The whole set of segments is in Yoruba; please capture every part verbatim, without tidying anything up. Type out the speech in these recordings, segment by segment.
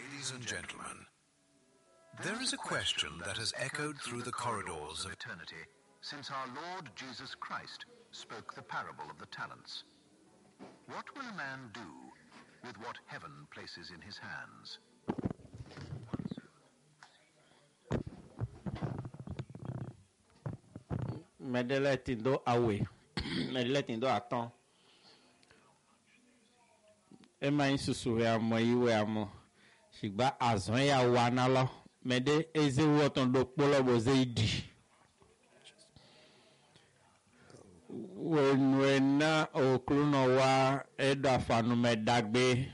Ladies and gentlemen, there is a question that has echoed through the corridors of eternity since our Lord Jesus Christ spoke the parable of the talents. What will a man do with what heaven places in his hands? Medele tindo awe, medele tindo atan. Ema insusu ya mo iwe amo. Shigba azon ya wana lo. Mede eze woton do polo boze idi. When when na okluno wa edo afanu medagbe.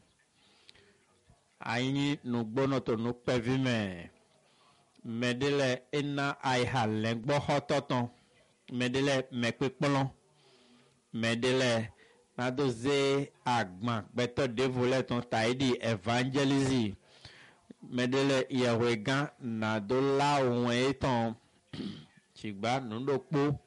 Aini nugbono to nukpevime. Medele ena aiha lengbo hototon. Medele mekpekpolon. Medele nadoze agman beto devole ton taidi evangelism. Medele yewegan nadola onwe ton chigba nundokpo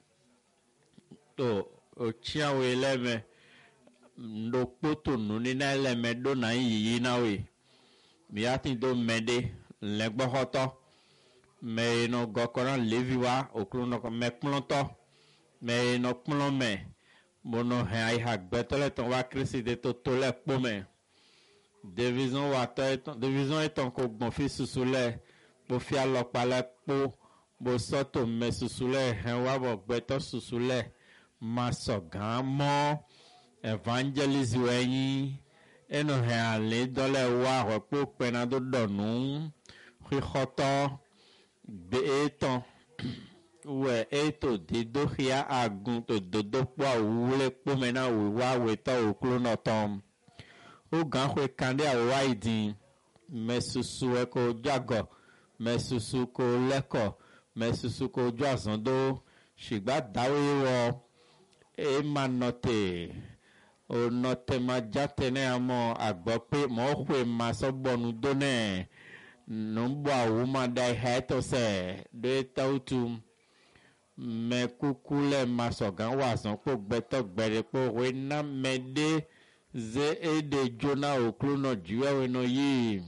to ochia weleme ndokpo to nunina eleme do na yiyi na we miati do mede legbo hoto me no gokora leviwa okruno ko mekplonto me no plome mono hai hak betole ton wa krisi de to tole pome division wa to division eton ko gbon fi susule bo fi alopale po bo soto me susule hen wa bo beto susule masogan mo evangelist weyin eno he ale dole wa ro po penado donu khihoto be eton we eto dido hia agun to dodo po awule po mena we wa we to oklono tom o gan hwe kande awa idin mesusu e ko jago mesusu ko leko mesusu ko jazando shigba dawe wo e manote o note ma jatene amo agbo pe mo hwe ma so bonu done numbo awuma dai heto se de tautu me kukule masogan wasan po gbeto gbere po we na mede ze ede jona okluno jiwe we no yi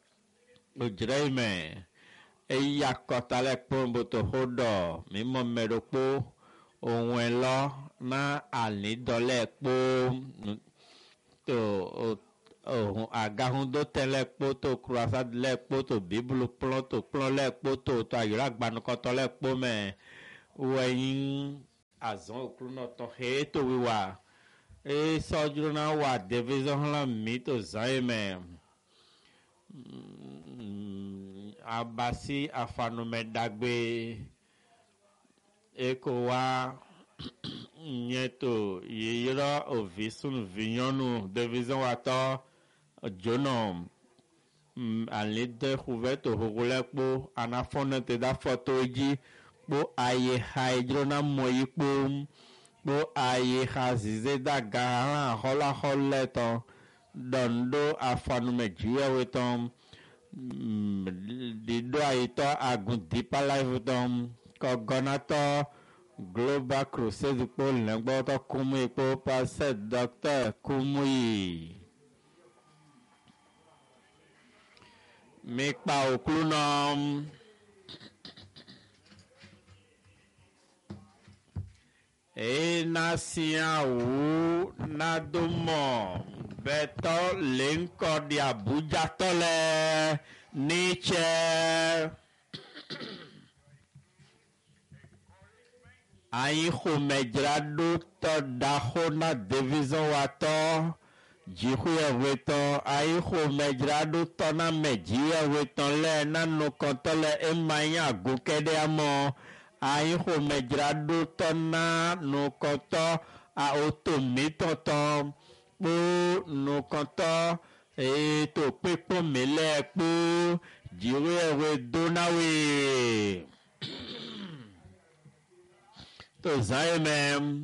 ojreime e yakotale pombo to hodo mimo meropo ohun elo na ali dole po to ohun agahun do tele po to croissant le po to bible plon to plon le po to to ayira gbanuko to le po me weyin azon okluno to he to wiwa e soju na wa division la mito zaime abasi afanu medagbe eko wa nyeto yira ovisun vinyonu division wa to jonom ali de huveto hogulepo anafone te da foto ji bo aye hydrona moyipo bo aye hazize da gara hola holeto dondo afanu mejiwe wetom dido aito agun deeper life tom kogonato global crusade po lengbo to kumu ipo pastor doctor kumuyi mi pa oklunom e nasia wu nadomo beto lenko di Abuja tole niche ayi khomejrado to dahona division wato jihuye weton ayi khomejrado to na mejiye weton le nanu kontole emaya agukede amo ayi khomejrado to na no konto a otomito to po no konto e to pepo mele po jihuye we donawe to zaime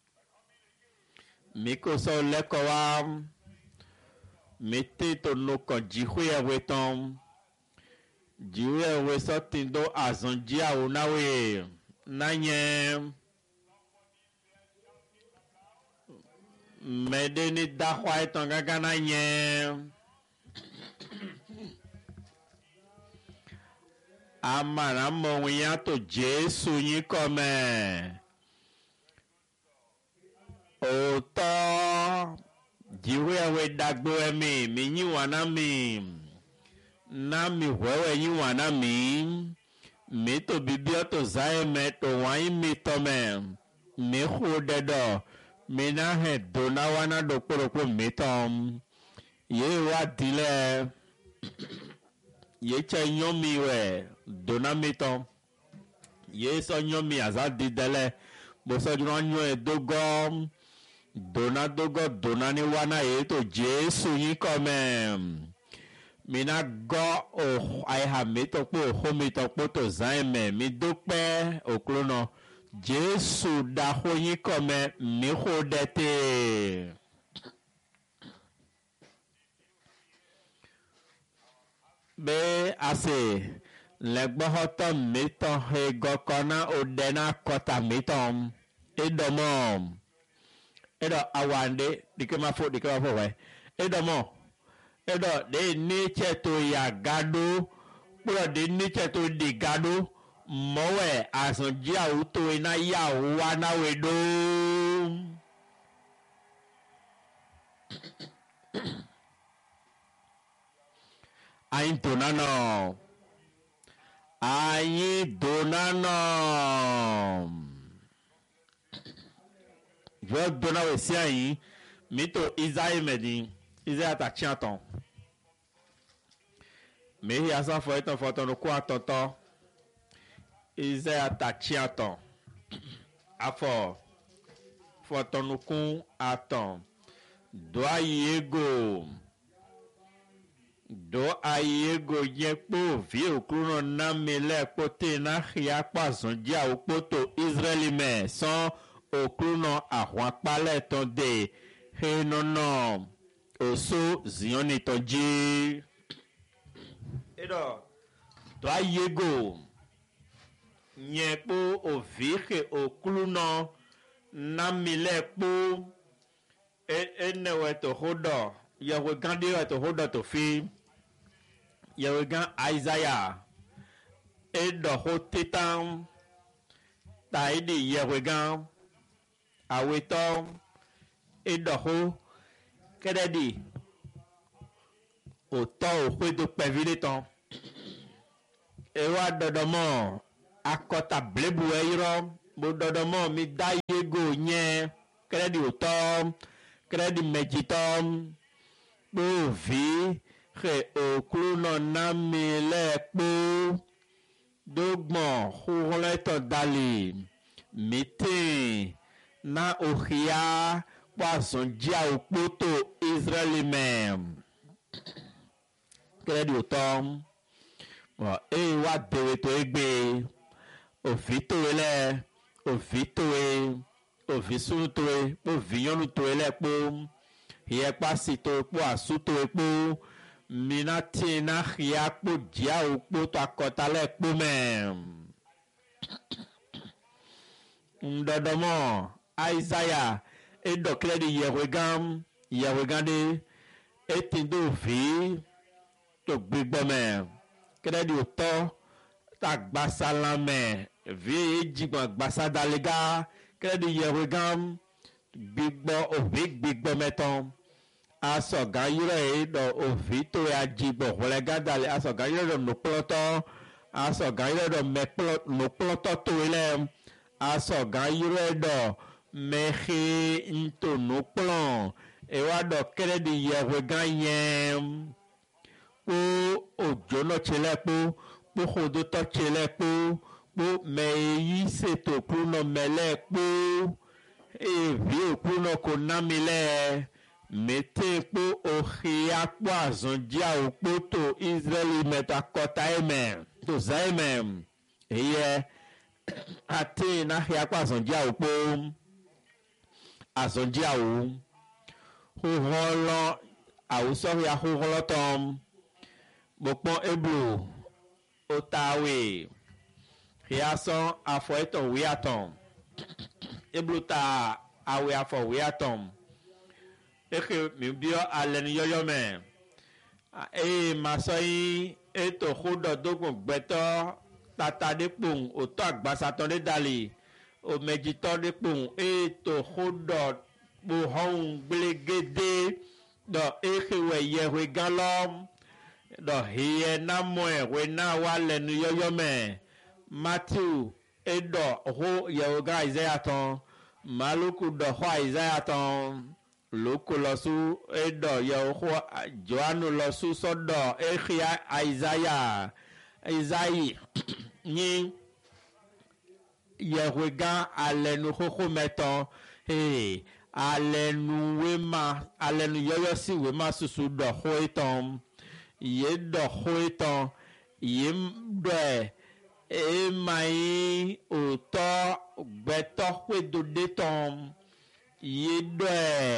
miko so leko wa mete to no kon jihuye weton jihuye we so tindo azonji awunawe nanye medeni dahwa eton gaga nanye amara mọ ya to Jésù yín kọ mẹ òótọ́ jíwé ẹwẹ dàgbò ẹmí mi yín wà náà mi náà mi wẹwẹ yín wà náà mi mi tó bíbí ọtọ záyé mẹ tó wáyé mi tọ mẹ mi kú dẹdọ mi náà hẹ dóná wà náà dó kpọdọkpọ mi tọ yé wá dilẹ yé tsẹ nyọmi wẹ dóná mi tọ yé sọ nyọmi àzá di dẹlẹ bọ́sọ̀dúnrún nyọ ẹ̀ dógọ́ dóná dógọ́ dóná ní wánà yé tó Jésù yín kọ́ mẹ́ mina gọ́ òhò àyà mi tó pé òhò mi tó pé tó zan mẹ́ mi dópẹ́ òkúrò náà Jésù dàhó yín kọ́ mẹ́ mi kó dẹ́tẹ́. bẹ́ẹ̀ àṣẹ lẹ́gbọ́họ́tọ̀ mi tán egọ́kọ́ná òdẹ́ná kọ́ta mi tán edomɔ edɔ awande dike ma fo dike ma fo wɛ edomɔ edɔ de nitsɛ to ya gado kplɔ de nitsɛ to di gado mɔwɛ azɔdziawo to na yawo wa na we do ayi dona nɔ ayi dona nɔ. Je vais donner aussi à y mito Isaïe me dit Isaïe ta tient ton mais il y a ça faut être faut ton quoi tonton Isaïe ta tient ton a fort faut ton coup attend doit yego do ayego yepo vi okuno na mele pote na khia pa zondia opoto Israeli me son okuno àwọn apálẹ̀ tó dé henono oso zioni tó jí. Edo tó ayego yẹn kpó òfìkè okuno namilẹ̀ kpó enewẹ̀ tó hódọ̀ yẹwò gán dé tó hódọ̀ tó fi yẹwò gán Isaiah edọ̀ hó tétán tàìdì yẹwò gán. Awetɔ edɔxo kɛɖɛɖi òtɔ òƒedo kpɛvi ɖe tɔ ewa dɔdɔmɔ akɔta blebu eyɔrɔ bo dɔdɔmɔ mi da yego nye kɛɖɛɖi òtɔ kɛɖɛɖi medzitɔ kpo vi xe oklu nɔ nami lɛ kpo dogbɔn xuxlɛtɔ dali mite. Na ohia wazonjia okpoto Israeli mem kedi otom wa e wa dewe to egbe ofito ele ofito e ofisunu to e po viyonu to ele po ye pasi to po asuto e po minati na hia po dia okpoto akota le po mem ndodomo Isaiah edokle di yewegam yewegande etindo vi to gbigbome kede di oto ta gbasalame vi jigba gbasadalega kede di yewegam gbigbo ovi gbigbome ton asoga yire do ovi to ya jigbo holegadale asoga yire do noploto asoga yire do meplo noploto to ile asoga yire do mexe ntono kplɔn ewa dɔ kɛrɛ di yɛwɛ gã yɛm kpo odzonɔ tse lɛ kpo kpo xodotɔ tse lɛ kpo kpo mɛyi seto kplunɔ mɛ lɛ kpo evi okplunɔ ko nami lɛ mete kpo oxia kpo azɔndzia okpo to Israeli mɛ to akɔta yi mɛ to za yi mɛ eyɛ ate na xia kpo azɔndzia okpo. Azɔndziawo xoxɔlɔ awusɔhia xoxɔlɔtɔm bokpɔ eblo otawe xiasɔ afɔ etɔ wiatɔm eblo ta awe afɔ wiatɔm exe mibiɔ alɛnuyɔyɔ mɛ e masoi e to khodo dogun gbeto tata de pon o to agbasaton de dali o mejito de pon e to khodo bo hon glegede do e khiwe yewe galom do hiye na moe we na wale nu yoyo me Matthew e do ho yewe ga Isaiah ton maluku do ho Isaiah ton loko losu edo yeho Joanu losu sodo ehia Isaiah Isaiah ni yehwega alenu koko meton eh alenu wema alenu yoyo si wema susu do hoiton ye do hoiton ye do e mai oto gbeto kwedo deton ye do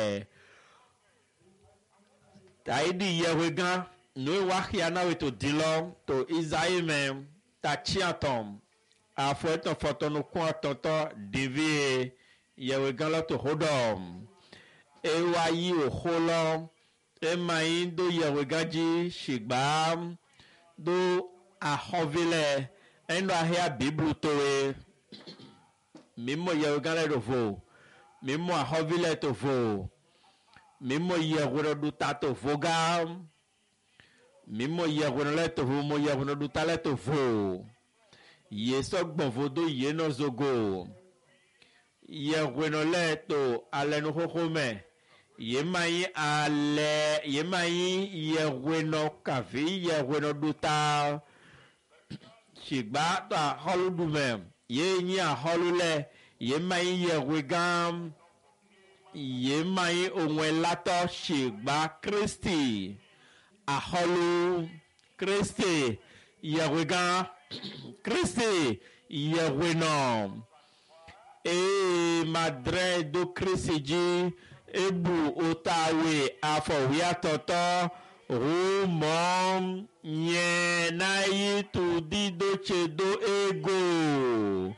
taidi yewega no wahia na weto dilo to Isaiah me ta chiatom afo eto foto no kwa toto divi yewega lo to hodom e wa yi o holo e mai do yewega ji shigba do ahovile endo ahia biblu to e mimo yewega le do vo mimo ahovile to vo mimo yewero du tato voga mimo yewero le to vo mo yewero du tale to vo yeso gbon vodo ye no zogo yewero le to ale no hokome ye mai ale ye mai yewero kafi yewero du ta shigba ta holudume ye yin a holule ye mai yewegam ye mai onwe lato shigba Kristi aholu Kristi yewega Kristi yeweno e madre do Kristi ji ebu otawe afowi atoto rumom nye na yitu dido chedo ego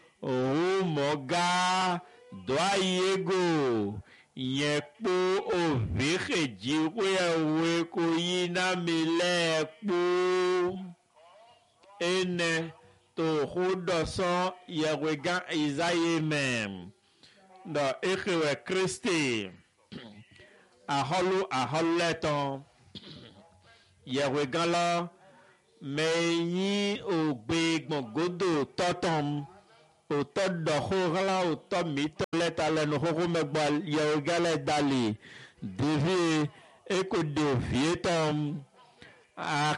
rumoga doa ego yepo ovike jiwe we ko yina mile po ene to hudoso yewega Isaiah mem do ekewe Kristi aholu aholeton yewega lo meyi ogbe gbongodo totom oto dohogla oto mitoleta le no hogo megbal yewgale dali devi eko de vietom a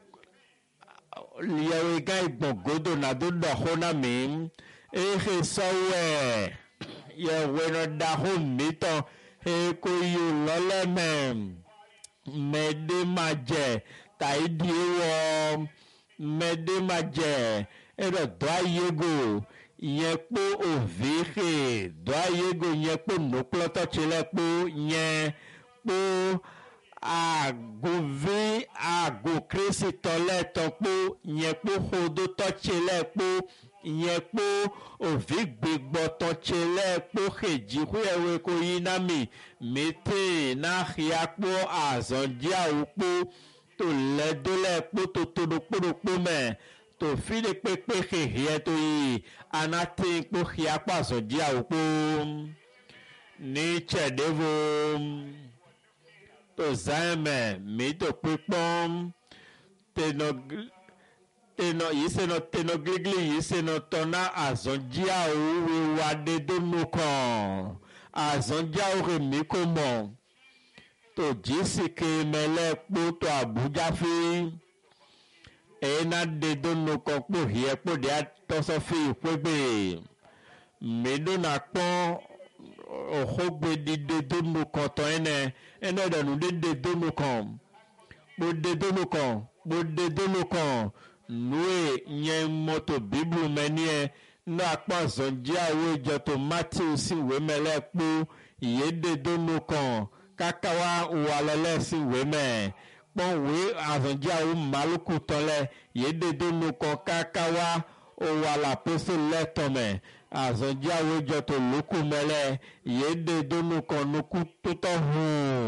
yewga igbogodo na do dohona mim ehe sowe yeweno daho mito eko yu loleme mede maje taidi wo mede maje ero doa yego yepo ovike doa yego yepo nokloto chilepo nye po agove ago Kristi tole topo yepo hodo to chilepo yepo ovigbegbo to chilepo heji huewe ko yinami mete na hiapo azondia upo to ledole po to todo po me to file pepe he to yi anate po hia paso dia opo ni chedevo to zame mi to pipom teno teno yiseno teno gligli yiseno tona azondia o wa de donukan azondia o mi ko mo to jisike mele po to Abuja fi ena de donu kokpo hie po de atoso fi pegbe medo na pon ohogbe di de donu koto ene ene danu de de donu kon bo de donu kon bo de donu kon nue yen moto biblu menie na pa zonjia we joto Matthew si we mele po ye de donu kon kakawa walele si we me pon we azonjia o maluku tole yede donu ko kakawa o wala pese letome azonjia we joto luku mele yede donu ko nuku tuto hu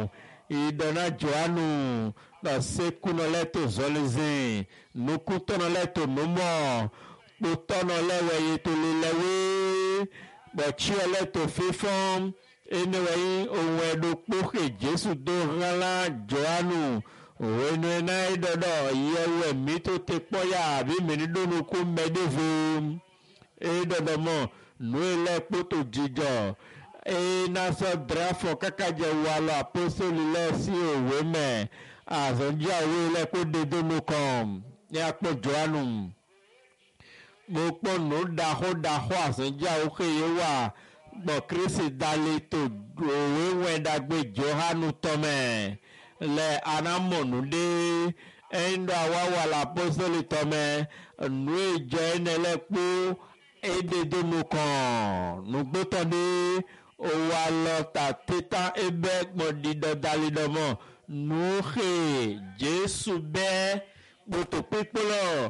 idona joanu na sekuno leto zolizin nukutono leto numo potono lewe yetole lewe bọchio leto fifom enewe ohun edo poke Jésù do rala joanu òwénu iná ìdọdọ ìyẹwò ẹ̀mí tó ti pọ́yà àbí mìíràn kó mẹ́dẹ́fọ́ ìdọdọ mọ́ nù ilẹ̀ kótó jíjọ ìnáṣọ dráfọ̀ kákàjẹ wà lọ àpòsílì lọ sí òwe mẹ́ àzọ̀njẹ́ àwọn ilẹ̀ kó dédónú kan ní àpò johannu mo pọ̀ nù dàhó dàhó àzọ̀njẹ́ àwọn kéye wà gbọ̀ kírísì dalẹ̀ tó òwe wẹ̀dàgbé johannu tọ́mẹ̀ le anamonu de endo awawa la apostoli tome nu ejo enele po ede donu kan nu gboto de o wa lo ta teta ebe gbodido dalidomo nu he Jésù be gboto pipolo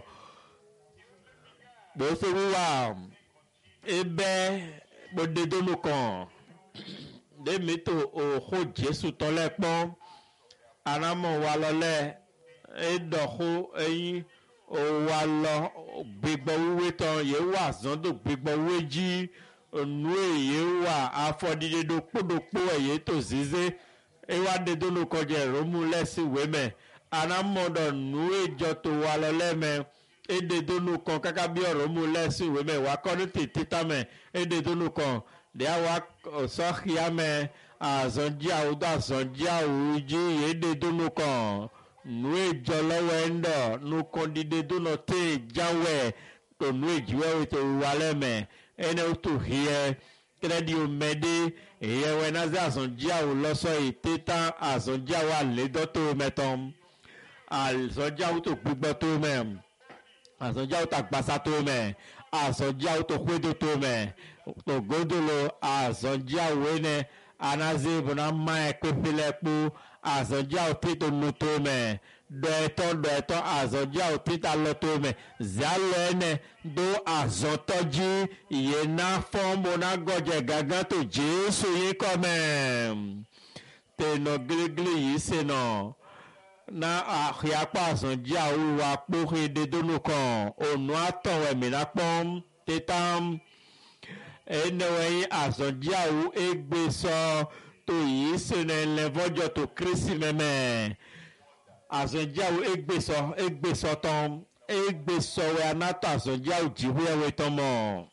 bo so wa ebe gbodido nu kan de mito o ho Jésù tole pon anamọ wa lọlẹ ẹdọkọ ẹyin wa lọ gbẹgbọ wíwé tán yẹ wà zọndò gbẹgbọ wíwé jí nu èyí wà afọdídédó kpódòkpó ẹyẹ tó zize ẹwà dédónú kọjá ìrọmú lẹsí wẹmẹ anamọdọ nu ìjọ tó wa lọlẹ mẹ ẹdẹdónú kan káká bí ọrọmú lẹsí wẹmẹ wà kọ́ni tètè tamẹ ẹdẹdónú kan dẹ́ àwa sọ́kìámẹ azɔnjia wo do azɔnjia wo dzi yede do nu kàn nu edzɔ lɔwɔ ŋdɔ nu kɔndide do nɔ te dzawɛ to nu edziwɛ wo to wa lɛ mɛ ene wo to hiɛ kene di o mɛ de eya wɛ na ze azɔnjia wo lɔsɔ yi teta azɔnjia wo ale dɔ to mɛ tɔm azɔnjia wo to gbugbɔ to mɛ azɔnjia wo to agbasa to mɛ azɔnjia wo to ƒedo to mɛ to godolo azɔnjia wo ene anaze bona mae kofile kpo azɔnjia opito notome dɔɛtɔ dɔɛtɔ azɔnjia opita lɔtome zialɔ ene do azɔtɔdzi yena fɔmbo na gɔdze gãgã to Jésù yi kɔmɛ tenɔ gligli yi senɔ na ahiakpɔ azɔnjia wo akpo he dedonu kan onu atɔwɛ mina kpɔm tetam enewe azɔnjia wo egbe sɔ to yi sene levɔdzɔ to Kristi mɛmɛ azɔnjia wo egbe sɔ egbe sɔ tɔm egbe sɔ wɛ anatɔ azɔnjia wo dziwuɛ wɛ tɔmɔ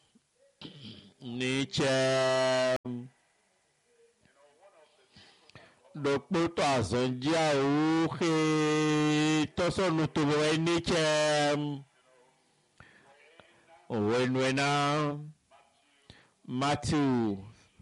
nitsɛ dokpotɔ azɔnjia wo xe tɔsɔnu to wɛ nitsɛ owɛ nuɛ na. Matthew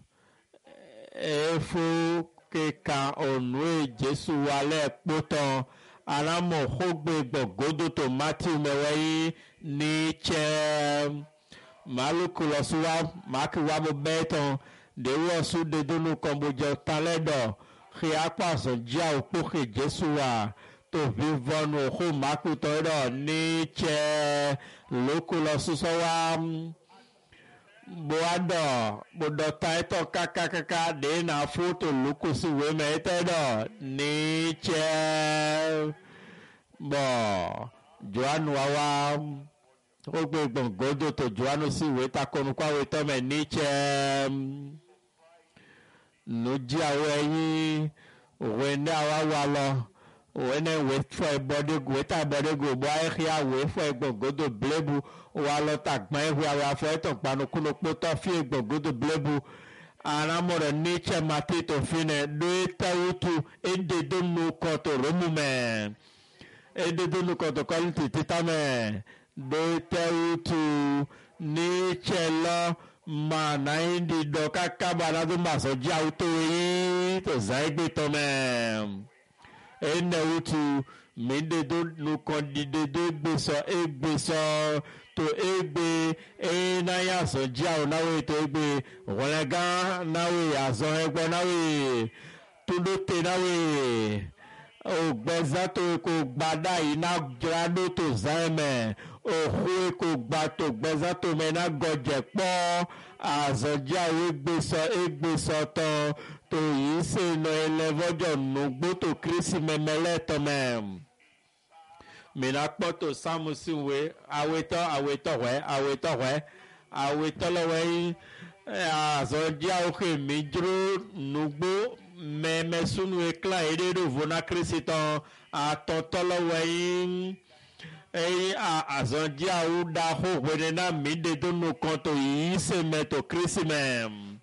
efo keka onue Jésù wale kpotɔ anamɔ xɔgbe gbɔgodo to Matthew mɛwɛyi ni tsɛ maluku lɔsu wa maki wa bo bɛtɔ ɖewo su dedonu kɔmbodze talɛ dɔ xe akpɔ azɔnjia okpo xe Jésù wa to vivɔnu xɔ makutɔ dɔ ni tsɛ loku lɔsu sɔ wa. Boadɔ bodɔta etɔ kakakaka de na foto lukusi weme ete dɔ ni tsɛ bɔ joanu wawa wogbe gbɔngodo to joanu si we takonu kwa we tɔmɛ ni tsɛ nudziawo ɛyin we ne awa wa lɔ we ne we fɔ ebɔdego we ta ebɔdego bo ayexia we fɔ gbɔngodo blebu. Wa lọ tàgbọ́n ẹ̀hún àwọn afọ ẹ̀tọ̀ gbanukúnukú tó fi gbọ̀ngódò bílẹ̀bù anamọ̀rọ̀ ní tsẹ̀mátì tó fi nẹ̀ ló tẹ̀wútu édèdónú kọ̀tò rómù mẹ́ édèdónú kọ̀tò kọ́lù títà mẹ́ ló tẹ̀wútu ní tsẹ̀lọ́ màná ìdí dọ̀ káká banadó màsọ̀dí àwùtò yìí tó zàgbé tọ́ mẹ́ ẹ̀nẹ̀wútu mídèdónú kọ̀dídédó gbèsò égbèsò. To egbe enaya azɔnjia nawe to egbe wɔlɛgã nawe azɔ ɛgbɔ nawe tudote nawe ogbɛza to ko gbada yi na dzra ɖo to zã mɛ oxoe ko gba to gbɛza to mɛ na gɔdze kpɔ azɔnjia wo egbesɔ egbesɔ tɔ to yi se no elevojo nugbo to Kristi memele to mem mina kpoto samusi we aweto aweto we aweto we aweto lo we azo dia oke midro nugbo meme sunu ekla ede do vona Kristi to atotolo we ei azo dia u da ho we na mide to no konto yi se meto Kristi mem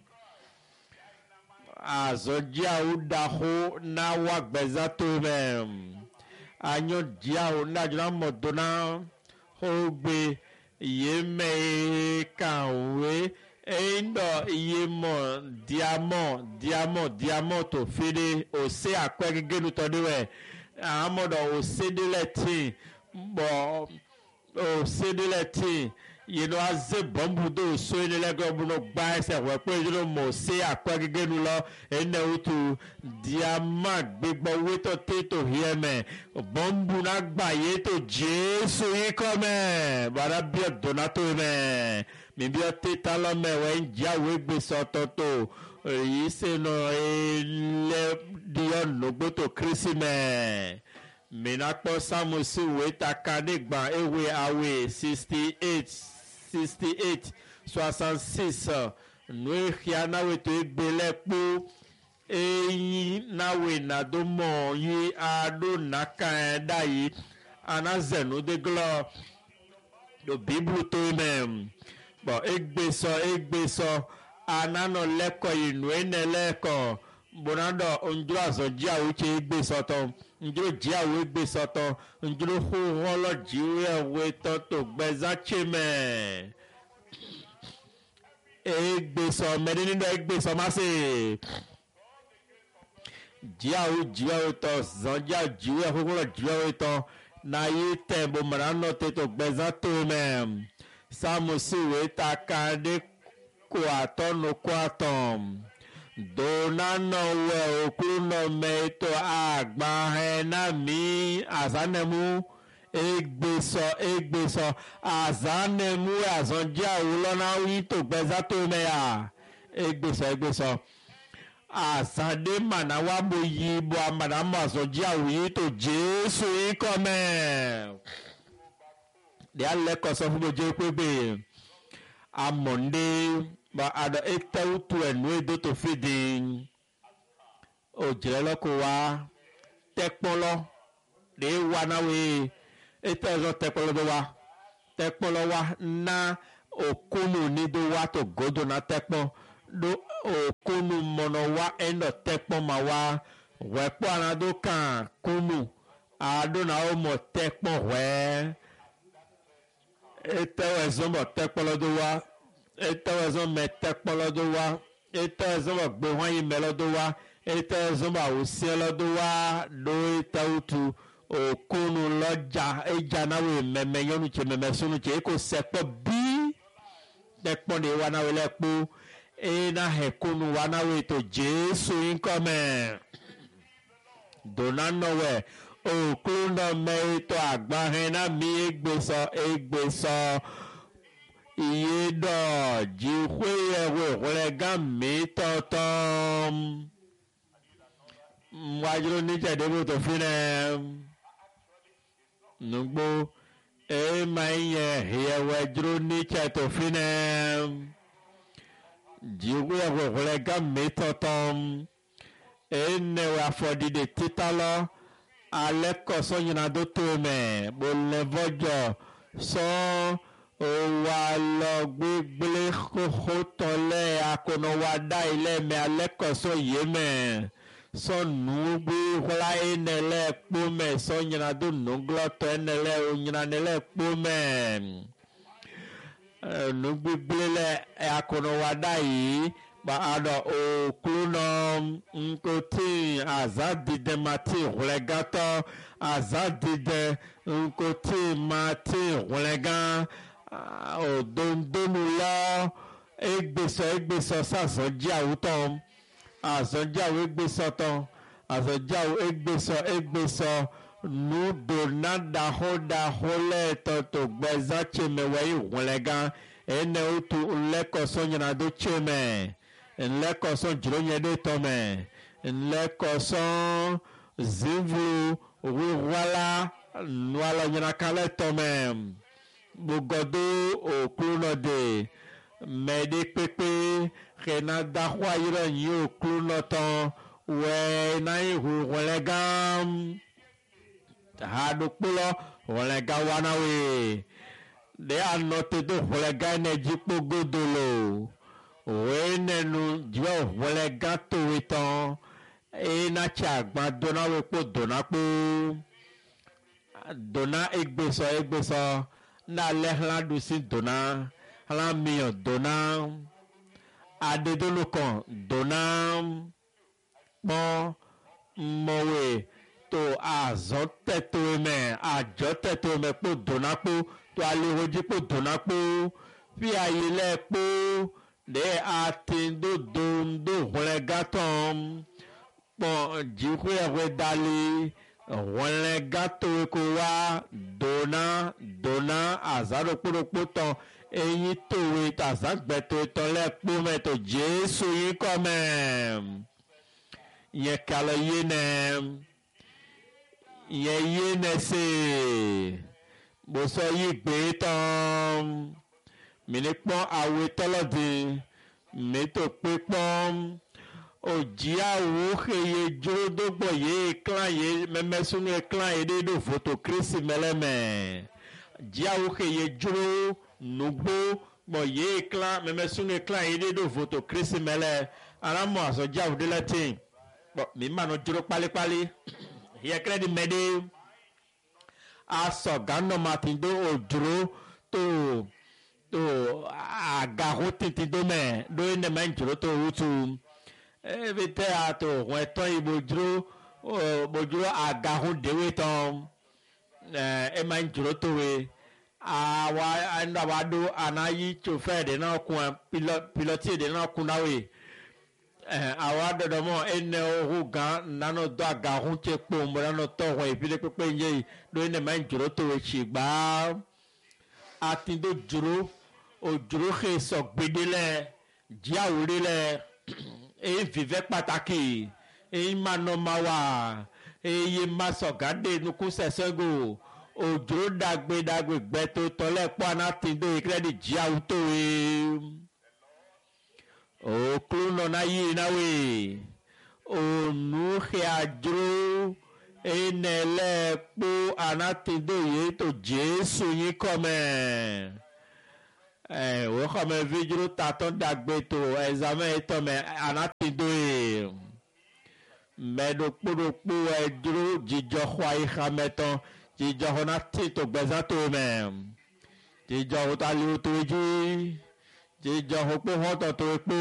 azodia udaho na wagbeza to mem anyo dia na jona modona hogbe yeme kanwe endo yemo diamond diamond diamond to fide o se akwegelu to dewe amodo o se de leti bo o se de leti you know as a bamboo do so in the leg of no bias and we're putting more say a quagga and now to diamond big boy with a tato here man bamboo not by it to Jesus he come but a be a donato man maybe a titala me when Yahweh be soto he say no a dion no go to Chrissy man. Minakpo samusi weta kanigba ewe awe sixty-eight sixty-eight soixante-six nwe khiana weto egbele po eyi nawe na do mo yi ado naka da yi anazenu de glo do bible to mem bo egbeso egbeso anano leko inu ene leko bonado onjo azoji awuche egbeso to njuro jia we gbe soto njuro ho holo jiwe we toto gbeza cheme egbe so medini do egbe so mase jia o jia o to zonja jiwe ho holo jiwe to na yi tembo marano toto gbeza to me samusi we takade ko atono ko atom donano we okuno meto agba hena mi azanemu egbeso egbeso azanemu azonja ulona wi to gbeza to me ya egbeso egbeso asade manawa boyi bo amadamo azonja wi to Jesu ikome de aleko so fu boje pepe amonde ba ada eta tu enu do to feeding o jelo ko wa tekpolo de wa na we eta zo tekpolo do wa tekpolo wa na okunu ni do wa to godo na tekpo do okunu mono wa endo tekpo ma wa we po ana do kan kunu ado na o mo tekpo we eta we zo mo tekpolo do wa eta zo mete kpolo wa eta zo gbe won yi melo do wa eta zo ba o se lo do wa do eta utu okunu loja eja na we meme yonu che meme sunu che ko sepo bi de pon de wa na we lepo e na he kunu wa na we to Jesu income donano we okunu me to agba he na mi egbeso egbeso iye do jiwe ewe wole gami totom mwajiro ni jadebo to fine nugbo e maye hiye wajiro ni to fine jiwe ewe wole gami totom e newe afodi de titalo aleko so yina do tome bole vojo so o wa lo gbegble koko tole akono wa da ile me aleko so yeme so nu gbe wala enele po me so nyina do nu gloto enele o nyina nele po me nu gbegble le akono wa da yi ba ado o kluno nkoti azadi de mati hulegato azadi de nkoti mati hulegan o dondonu lo egbeso egbeso sasoji awuto asoji awu egbeso to asoji awu egbeso egbeso nudo nada hoda hole to to gbeza cheme we hulegan ene otu leko sonyana do cheme nle kɔsɔn dzro nye ɖe tɔme nle kɔsɔn zivlu wiwala nualɔ nyinaka le tɔme gbogbɔdo oklu nɔ de mɛ ɖe kpekpe xena daxɔ ayirɔ nyi oklu nɔ tɔn wɛ na yi hu wòle gãm ha ɖo kpolɔ wòle gã wanawe ɖe anɔ te do wòle gã ne dzi kpo godolo wòe nenu dziwɔ wòle gã towe tɔn eye na tsi agba dona wo kpo dona kpo dona egbesɔ egbesɔ na lɛ xlã ɖusi dona xlã miɔ dona adedolokɔ dona kpɔ mɔwe to azɔ tɛtoe mɛ adzɔ tɛtoe mɛ kpo dona kpo to aliho dzi kpo dona kpo fi ayi lɛ kpo ɖe ati do dom do hlɛ gatɔm kpɔ dziƒoe dali hlɛ gatoe ko wa dona dona azaɖokpoɖokpo tɔ eyi towe to azagbɛtoe tɔ lɛ kpo mɛ to jesu yi kɔmɛ yɛ kalɔ yi nɛ yɛ yi nɛ se bosɔ yi gbe tɔm mini kpɔ awe tɔlɔ di mi to kpe kpɔm odziawo xe ye dzrodogbɔ ye klã ye mɛmɛsunu ye klã ye ɖe ɖo voto krisi mɛ lɛ mɛ dziawo xe ye dzro nugbo gbɔ ye klã mɛmɛsunu ye klã ye ɖe ɖo voto krisi mɛ lɛ anamɔ azɔ dziawo ɖe lɛ te bɔn mi ma no dzro kpalikpali yɛ klɛ di mɛ de asɔ ganɔ mati do odzro to to agaho titi do mɛ do ne mɛ dzro to wutu ebi tɛ a to wɔn etɔ yi bodzro bodzro agaho dewe tɔn ɛɛ ema dzro to we awa ɛnda wa do anayi tsofɛ de na kun pilɔ pilɔti de na kun na we ɛɛ awa dɔdɔmɔ ene ohu gan nanu do agaho tse kpom nanu tɔ wɔn ebi de kpekpe nye yi do ne mɛ dzro to we tsi gbaa ati do dzro odzro xe sɔgbe lɛ dziawo de lɛ eye vivɛ pàtàkì eye manɔmawa eye masɔgade nuku sɛsɛ go odzro dagbe dagbe gbɛto tɔlɛ kpɔ anati do yi kɛ di dziawo to ye oklo nɔna yi na we onu xe adzro eye nɛ lɛ kpɔ anati do ye to jesu yi kɔmɛ. Eh, wo xɔme vidzro tatɔ dagbe to examen etɔ mɛ anati do ye mɛ ɖokpoɖokpo edzro dzidzɔxɔ ayi xame tɔ dzidzɔxɔ nati to gbɛza to mɛ dzidzɔxɔ to aliwo to dzi dzidzɔxɔ kpo xɔtɔ to kpo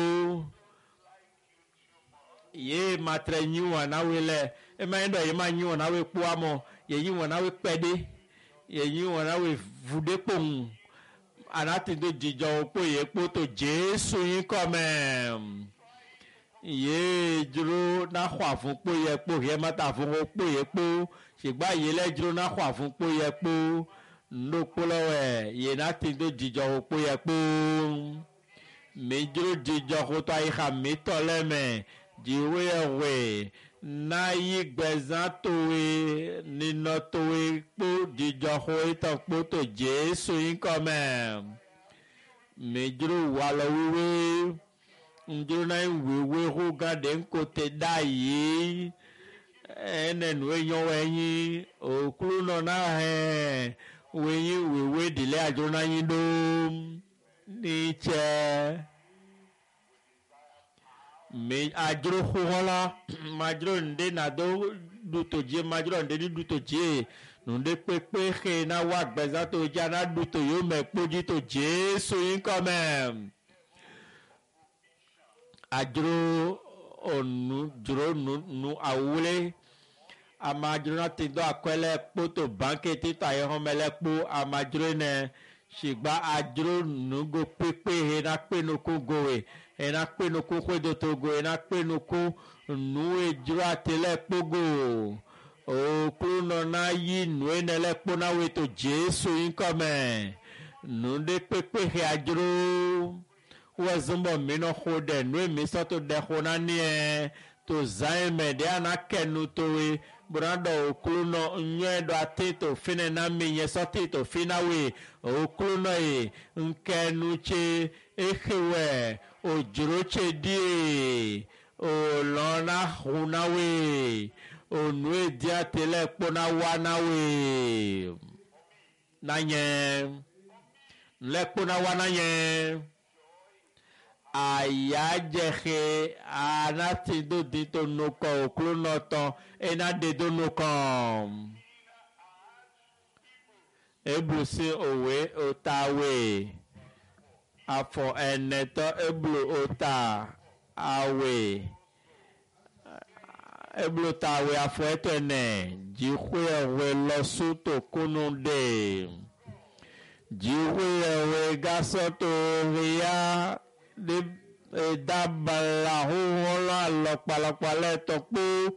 ye matre nyi wɔn nawe lɛ ema yi dɔ ye ma nyi wɔn nawe kpo amɔ ye nyi wɔn nawe kpɛ de ye nyi wɔn nawe vu de kpo ŋu. Anati do dzidzɔ kpo ye kpo to jesu yi kɔmɛ ye dzro na xɔ afun kpo ye kpo ye mata afun kpo ye kpo sigba ye lɛ dzro na xɔ afun kpo ye kpo ndo kpo lɛ wɛ ye nati do dzidzɔ kpo ye kpo mi dzro dzidzɔ ko to ayi xa mi tɔ lɛ mɛ dziwo ye wɛ na yi gbɛzã towe ninɔ towe kpo dzidzɔxɔ etɔ kpo to jesu yi kɔmɛ medzro walɔ wewe ŋdzro na yi wewe ho gã ɖe ŋkote da yi ene nu enyɔ wɔ enyi oklu nɔ na hɛ wenyi wewe ɖile adzro na yi ɖo ni tsɛ. Me adzro xoxɔla madzro nde nado duto dzi madzro nde ni duto dzi nunde kpekpe xe na wa gbɛza to dzi na duto yo me kpodzi to jesu yi kɔmɛ adzro onu dzro nu nu awule amadzro na ti do akɔe lɛ kpo to banke ti to ayɔxɔmɛ lɛ kpo amadzro ne sigba adzro nugo kpekpe he na kpe nuku goe ena kpe nuku kwedo togo ena kpe nuku nu edzro ate lɛ kpogo oklo nɔna yi nu ene lɛ kpo na we to jesu yi kɔmɛ nu de kpekpe he adzro wo zumbo mi no ho de no mi so to de ho na ni e to zai me de ana kenu to we brando okulu no nwe do atito fine na mi ye so tito fina we okulu no e nkenu che ehewe ojuro che di o lona huna we o nwe dia tele pona wana we na nye le pona wana ye ayajehe anati do dito nuko okulu no ton ena de do nuko eblusi owe otawe afọ eneto eblu ota awe eblu tawe afọ etene jihwe ewe losuto kununde jihwe ewe gasoto ria de dabala hola lopalopale topo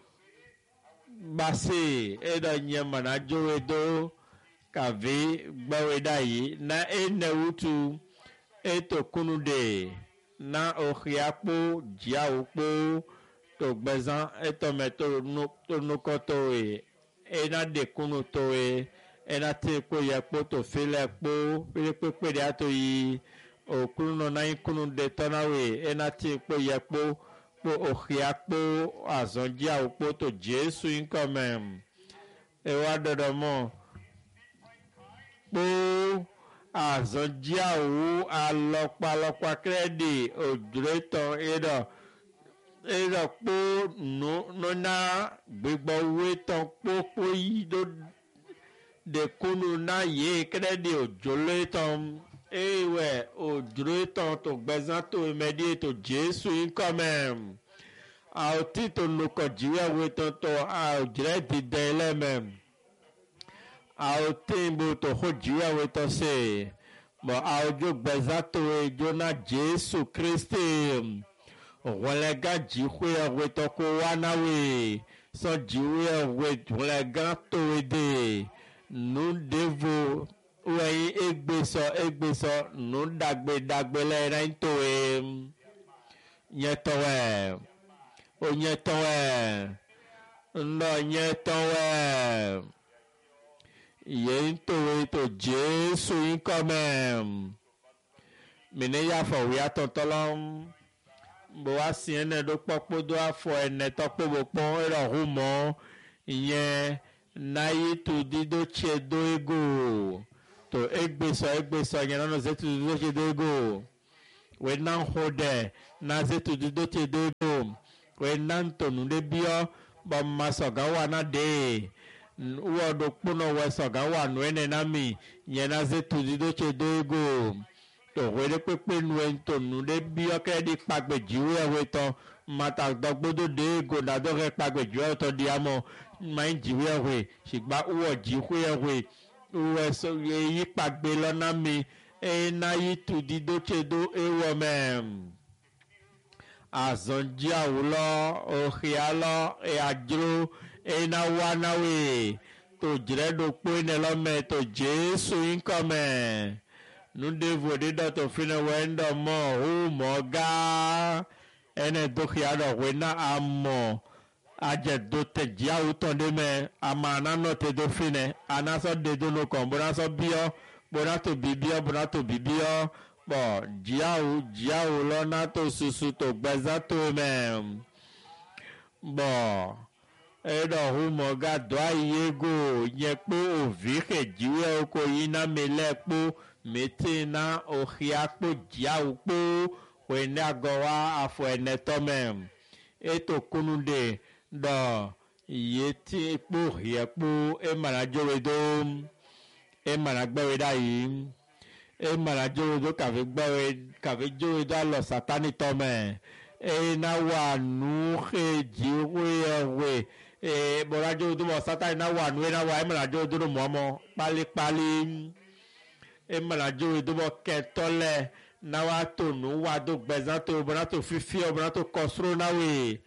basi edo nyemana jowedo kavi gbawedai na enewutu eto kunude na ohiapo jiaopo to gbezan eto meto to nukoto e ena de kunu to e ena te ko yepo to fele po fele pepe de ato yi okunu no na kunu de tonawe ena te ko yepo po ohiapo azon jiaopo to Jesu inkomem e wa dodomo po azọjia owu alọpalọpa kredi ojúretọ ẹdọ ẹdọ kpó nona gbégbọ wétọ kpókpó yí do dekunu na yé kredi ojúretọ ewẹ ojúretọ tó gbẹzán tó emedi tó Jésù nkọmẹ àwòtí tó nukọ jíwẹ wétọ tó àwòjúrẹ dídẹ ẹlẹmẹ. Ao tembo to hodia we to se bo ao jo bezato e jona Jesu Christi o walega jihwe we to ko wana we so jiwe we walega to we de nu devo we egbeso egbeso nu dagbe dagbe le ran to e nyeto we o nyeto we no nyeto we yẹn tó tó Jésù yín kọ́ mẹ́ mìíní yàfọ̀ wíyá tọ̀tọ̀ lọ́n bó wá sí ẹnẹ tó pọ́pọ́ tó àfọ̀ ẹnẹ tọ́pọ̀ bó pọ́n ẹ̀rọ ọ̀hún mọ́ ìyẹn náyé tó dídó tiẹ̀ dó ego tó égbèsọ égbèsọ yẹn náà zẹ́ tó dídó tiẹ̀ dó ego wẹ́n náà hó dẹ̀ náà zẹ́ tó dídó tiẹ̀ dó ego wẹ́n náà tònú dé bíọ́ bọ́ máa sọ̀gá wà náà dé. Uodo kuno wesoga wanu ene nami nyena zetu dido che dogo to wele pepe nuento nude bio kredi pagbe jiwe weto mata dogbodo dego na do re pagbe jiwe to diamo main jiwe we sigba uwo jiwe we uwe so yi pagbe lo nami e na yitu dido che do ewo mem azonjia ulo ohialo e ajro ena wanawe to jiredo pone lome to Jesu inkome nunde vodido to fine wendo mo hu moga ene dokiado wena amo aje do te jia utonde me amana no te do fine anaso de do no kon bona so bio bona to bibio bona to bibio bo jia u jia u lo na to susu to gbeza to me bo edo humo ga doa yego yepo ovike jiwe oko ina melepo metina ohiapo jiaupo wene agowa afo enetomem eto kununde do yeti epo yepo emana jowedo emana gbeweda yi emana jowedo kave gbewe kave jowedo lo satani tome ena wa nuhe jiwe we e borajo do mo sata na wa nu na wa e marajo do mo mo pali pali e marajo do mo ketole na wa to nu wa do gbezan to bona to fifi bona to kosro na we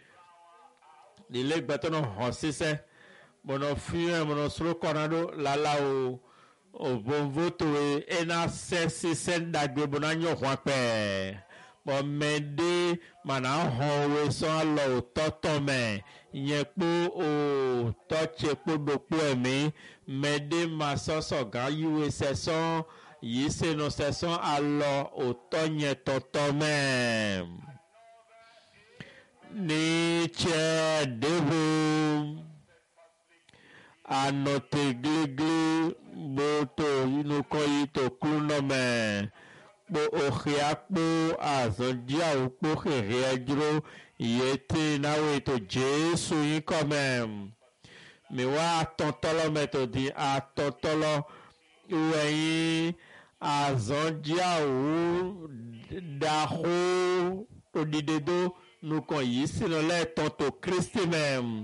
le le gbeto no ho sise mono fi mono sro konado lala o o bon voto e na sesi sen da gbe bona nyo hwa pe bo mede mana ho we so lo toto me yen po o to che po do po emi mede ma so so ga yu se so yi se no se so alo o to yen toto me ni che devo anote gligli boto inu koyi to kluno me bo ohiakpo azondia ukpo hereadro yete nawe to Jesu yin come mi wa tontolo metodi a tontolo uweyin azondia u daho to didedo nu kon yi sino le tonto Christi même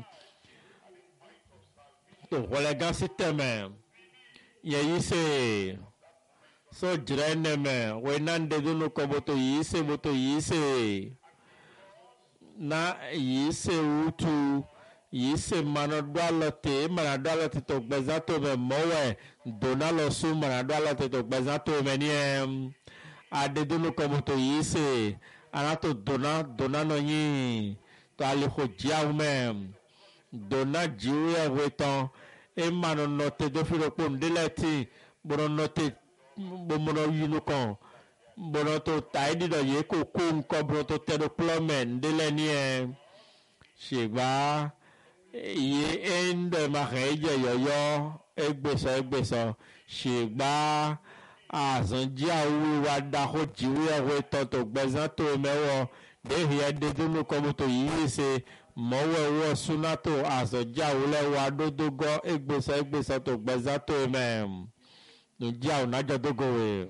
to relega système ye yi se so jirene me we nande dunu ko boto yi se boto yi se na yi se utu yi se mano dwalote mana dwalote to gbezato me mowe donalo su mana dwalote to gbezato me ni em ade dunu ko boto yi se anato dona dona no yin to ali ko jiaw me dona jiwe weton e mano note do firo ko ndeleti bono note bomono yinu kan bono to taidi do ye ko ko nko bono to tedo plomen deleni e sheba ye ende ma reje yoyo egbeso egbeso sheba azonji awu wa da ho jiwe we to to gbezan to mewo de he de dunu ko mo to yi se mowe wo sunato azonji awu le wa dodogo egbeso egbeso to gbezan to mem no dia o najo dogo we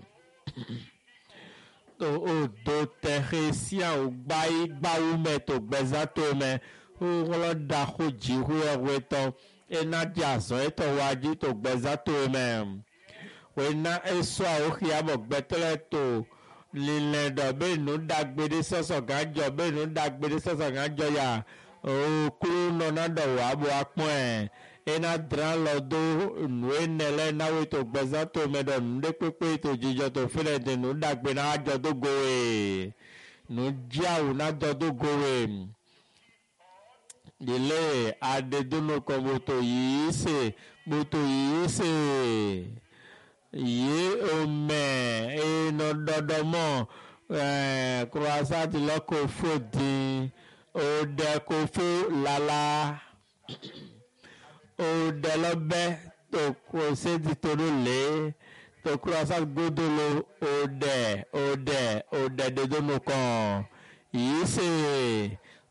to o do teresia o gbai gbawu me to gbezan to me o lo da ho jiwe we to e na dia so e to waji to gbezan to mem wena eso ohi abo gbetele to lile do be nu dagbede soso ganjo be nu dagbede soso ganjo ya o kuru no na do wa bo apon e ena dran lo do nu enele na we to gbeza to me do nde pepe to jijo to fele de nu dagbe na ajo do go e nu jiawu na ajo do go e dile adedunu ko moto yi se moto yi se ye ome e no dodomo eh croissant loko fodi o de ko fo lala o de lobe to ko se di toro le to croissant godolo o de o de o de de dono kan yi se